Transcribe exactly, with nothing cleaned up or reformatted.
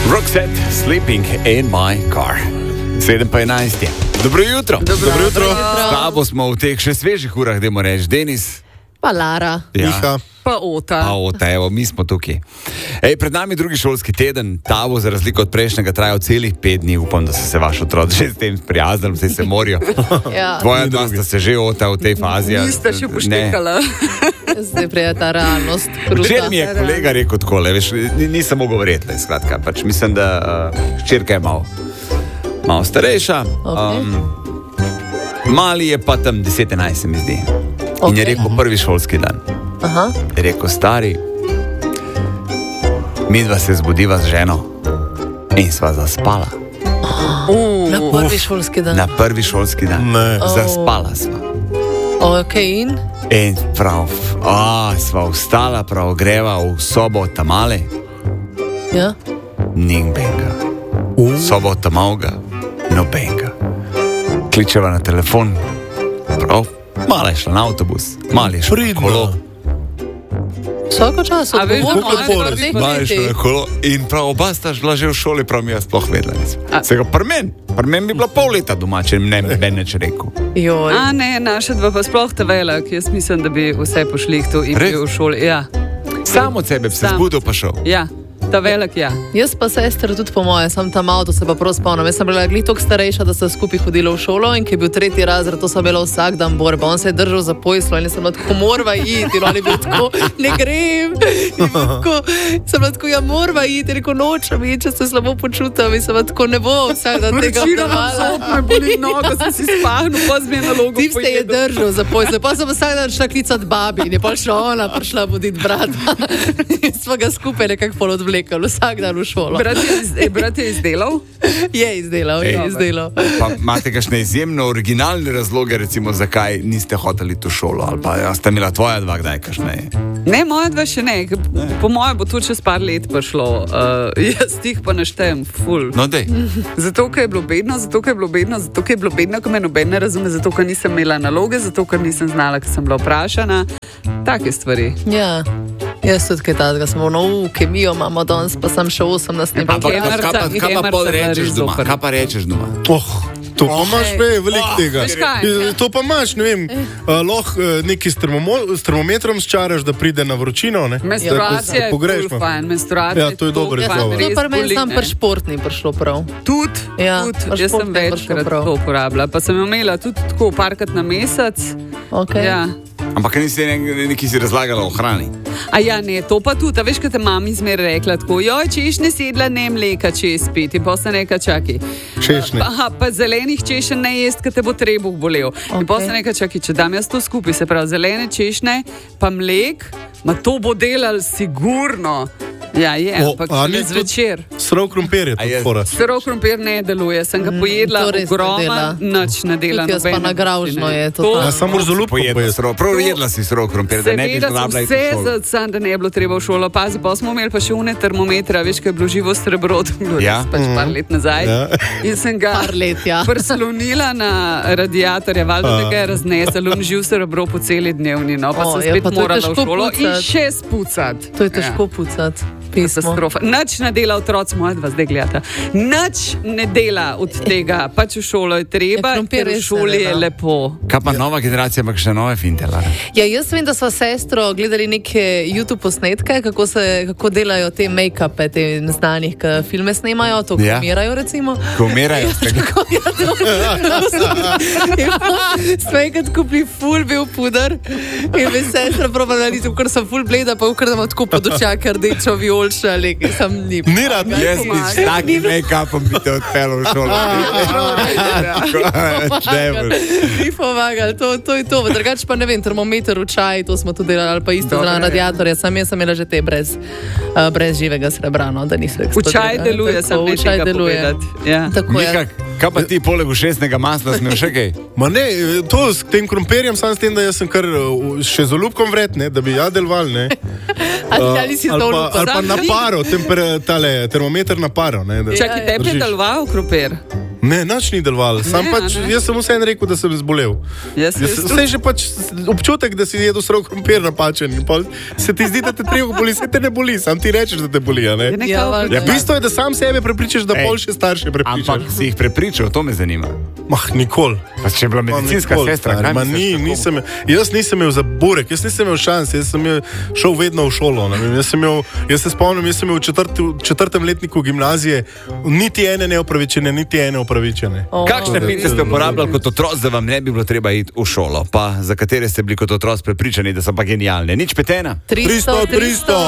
Roxette, Sleeping in my car. sedem pa enajst je. Dobro jutro. Dobro, Dobro jutro. S tabo smo v teh še svežih urah, dajmo reči. Denis. Pa Lara. Ja. Miha. Pa Ota. Pa Ota, evo, mi smo tukaj. Ej, pred nami drugi šolski teden. Ta bo za razliko od prejšnjega trajal celih pet dni. Upam, da so se vaši otroci že s tem sprijaznili, vse se morijo. Ja. Tvoja dva sta se že, Ota, v tej fazi. Nista še poštekala. Zdaj prija ta realnost. Včeraj mi je kolega rekel takole, veš, nisem mogel verjeti, skratka, pač mislim, da uh, hčerka je malo, malo starejša, Okay. um, mali je pa tam deset enajst, se mi zdi. In je Okay. rekel prvi šolski dan. Aha. Je rekel, stari, midva se zbudiva z ženo in sva zaspala. Uh, na prvi šolski dan. Na prvi šolski dan. Ne. Zaspala sva. Ok, in? In prav, a, sva vstala, prav greva v sobo tamale. Ja. Nimbenga. Sobo tamalga, nobenga. Kličeva na telefon. Prav, mala je šla na avtobus, mala je šla na Pridno. kolo. Vsako čas, A veš, odgovorno, koliko ali porez? pa teh Mala je šla letih. na kolo in prav oba sta bila že v šoli, prav mi jaz sploh vedela nisem. A- Se ga prmen, prmen bi bila pol leta doma, če ne bi ben neč rekel. Joj. A ne, naša dva pa sploh ta velik. Jaz mislim, da bi vse pošli tu in Res? bil v šoli. Ja, Sam od sebe bi se Sam. zbudil pa šel. ja. Ta velik, ja. Jaz pa sestra tudi po moje, sem tam avto, se pa prav spomnim. Jaz sem bila glih toliko starejša, da sem skupaj hodila v šolo in ki je bil tretji razred, to sem bila vsak dan borba. On se je držal za pojslo in sem bila tako, morva iti. In on je bil tako, ne grem. In tako, sem bila tako, ja, morva iti. Rekel, nočem iti, če se slabo počutam. In sem bila tako, ne bo vsak dan tega obdelovala. me boli noga, sem si spahnil, pa zme nalogo Tip se je držal za pojslo. Pa sem vsak dan šla klicat babi in je pa šla ona, prišla buditi brata. In smo ga skupaj nekako pol odvlekali, vsak dan v šolo. Brat je, iz, eh, brat je izdelal? Je izdelal, je Ej. izdelal. Pa imate kakšne izjemno originalne razloge, recimo, zakaj niste hoteli to šolo? Ali pa ja, sta imela tvoja dva kdaj kakšne? Ne, moja dva še ne. Po mojem bo to čez par let prišlo. Uh, jaz tih pa naštejem ful. No, dej. Zato, ker je bilo bedno, zato, ker je bilo bedno, zato, ker je bilo bedno, ko me noben ne razume, zato, ker nisem imela naloge, zato, ker nisem znala, ker sem bila vprašana. Take stvari. Ja, jaz tudi kaj takega sem v novu, kemijo imamo danes, pa sem še osemnajst dni. Ampak Kemerca, kaj pa, kaj pa kemerca pol bila rečeš res doma? zoper. Kaj pa rečeš doma? Oh, to pa imaš, ve, veliko tega. Veš kaj? To pa imaš, ne vem, uh, lahko uh, neki s, termomo, s termometrom sčaraš, da pride na vročino, ne? Menstruacija je pogreš, ful fajn, menstruacija Ja, to je dober fajn, izgovor. To je res pri meni boli, sam ne. pri športni prišlo prav. Tudi, Ja, tudi. pri Jaz sem športni prišlo večkrat prav. to uporabljala. Pa sem jo imela tudi tako parkrat na mesec. Okay. Ja. Ampak nisi ne, neki si razlagala o hrani. A ja, ne, to pa tudi. A veš, kaj te mami zmeraj rekla tako, joj, češne sedla, ne mleka čez pit. In pa se neka čaki. Češne. Aha, pa zelenih češen ne jest, ker te bo trebuh bolel. Okay. In pa Okej. se neka čaki, če dam jaz to skupaj, se pravi zelene češne, pa mlek, ma to bo delal sigurno. Ja, je, O, ampak a šele ni tudi- zvečer. Srov krompir je A je- to fora. Sirov krompir ne deluje, sem ga pojedla, to res ne ogromno, dela. nič ne dela. Tudi jaz pa nobene na gravžno občine. je to To- tam. Ja, samo z olupkom Pojedla pojedla. srov, prav jedla si srov krompir, da ne bi Seveda sem zlabla vse zadcan, da ne bi bilo treba v šolo. Pazi, pa smo imeli pa še une termometre, veš, kaj je bilo živo srebro, to je bilo Ja. res pač par let nazaj. Ja. In sem ga Par let, ja. prislonila na radiatorja, valjda, da ga je raznesel, on živ srebro po celi dnevni, no, pa O, sem ja, spet pa to je morala v težko šolo in pucati. še spucati. To je težko pucati. Pismo. Katastrofa. Nič ne dela otroci, moja dva zdaj gledata. Nič ne dela od tega, pač v šolo je treba, Ja, krompir ker v res ne šoli je dela. lepo. Kaj pa nova generacija, pa še nove finte, Lara? Ja, jaz vem, da sva s sestro gledali neke YouTube posnetke, kako, se, kako delajo te make-upe, te znanih, ki filme snemajo, to Ja. komirajo recimo. Ko umirajo, Tako je to. Sve enkrat kupili ful bil puder in me sestra probala niti, ker sem ful bleda, pa ker imam tako pod očaka rdečo vijolča, ali sem ni. Ni rad, jaz bi s takim make-upom bi te odpeljal v šolo. Devil. Ni pomagal, to, to je to. Drugače pa ne vem, termometer v čaj, to smo tudi delali, ali pa isto Dobro, zraven ja. radiatorja, sam jaz sem imela že te brez, uh, brez živega srebra, no, da niso V čaj deluje, sem v čaj deluje. Ja. Tako je. Mika, kaj pa ti poleg ušesnega masla smel še kaj? Ma ne, to s tem krompirjem, sam s tem, da jaz sem kar uh, še z olupkom vred, ne, da bi jadelval, ne. Ali, ali si ali, to pa, ali pa Sam na ti- paro, temper, tale, termometer na paro, ne. Da, Čakaj, te je Držiš. predeloval krompir? Ne, nič ni delovalo. Sam Ne, pač, ne. jaz sem vseeno rekel, da sem zbolel. Jaz Jaz, sem vse že pač občutek, da si jedel srov krompir napačen. In pol se ti zdi, da te treba boli, se te ne boli, sam ti rečeš, da te boli. a Ne? nekako- Ja, valjda. Ja, bistvo je, da sam sebe prepričaš, da Ej, boljše starše prepričaš. Ampak si jih prepričal, to me zanima. Mah, nikoli. Pa če je bila medicinska nikoli, sestra, stari. kaj Ma misliš, ni, kako? nisem, jaz nisem imel za burek, jaz nisem imel šans, jaz sem imel, šel vedno v šolo. ne vem, Jaz, sem imel, jaz se spomnim, jaz sem imel v četrti, četrtem letniku gimnazije niti ene neopravičene, niti ene upravičene. O, Kakšne pince ste uporabljali kot otrok, da vam ne bi bilo treba iti v šolo, pa za katere ste bili kot otrok prepričani, da so pa genialne? Nič petena. tristo, tristo.